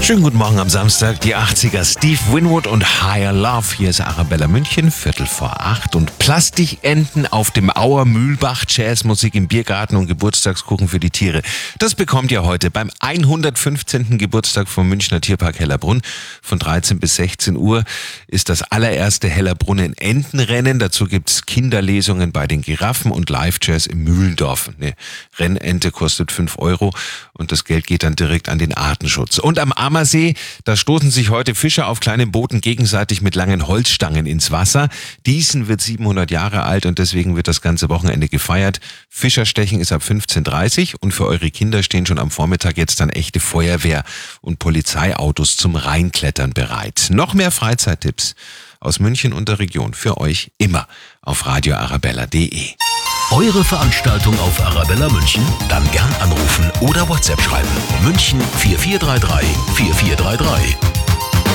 Schönen guten Morgen am Samstag, die 80er, Steve Winwood und Higher Love. Hier ist Arabella München, 7:45 und Plastikenten auf dem Auer Mühlbach, Jazzmusik im Biergarten und Geburtstagskuchen für die Tiere. Das bekommt ihr heute beim 115. Geburtstag vom Münchner Tierpark Hellerbrunn. Von 13 bis 16 Uhr ist das allererste Hellerbrunnen Entenrennen. Dazu gibt's Kinderlesungen bei den Giraffen und Live-Jazz im Mühlendorf. Eine Rennente kostet 5 Euro und das Geld geht dann direkt an den Artenschutz. Und am Ammersee, da stoßen sich heute Fischer auf kleinen Booten gegenseitig mit langen Holzstangen ins Wasser. Diesen wird 700 Jahre alt und deswegen wird das ganze Wochenende gefeiert. Fischerstechen ist ab 15:30 und für eure Kinder stehen schon am Vormittag jetzt dann echte Feuerwehr- und Polizeiautos zum Reinklettern bereit. Noch mehr Freizeittipps aus München und der Region für euch immer auf radioarabella.de. Eure Veranstaltung auf Arabella München? Dann gern anrufen oder WhatsApp schreiben. München 4433 4433.